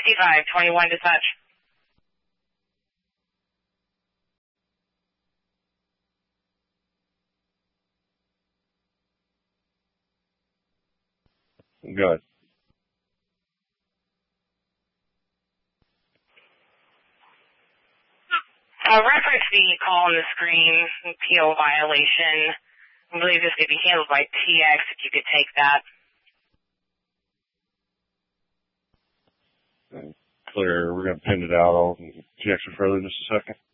5521 to touch. Good. Reference the call on the screen, PO violation. I believe this could be handled by TX if you could take that. Clear. We're going to pin it out. I'll check you further in just a second.